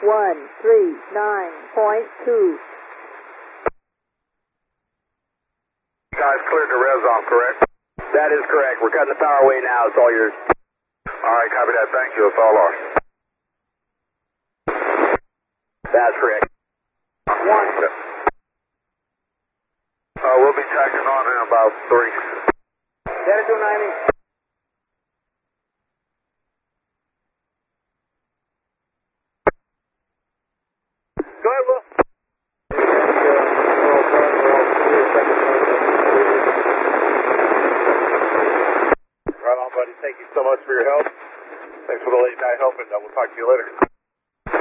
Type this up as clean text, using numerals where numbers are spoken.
139.2. Guys cleared the res off, correct? That is correct. We're cutting the power away now. It's all yours. All right, copy that. Thank you. It's all ours. That's correct. We'll be tracking on in about 3. That is 290. Go ahead, Will. Right on, buddy. Thank you so much for your help. Thanks for the late night help, and we'll talk to you later.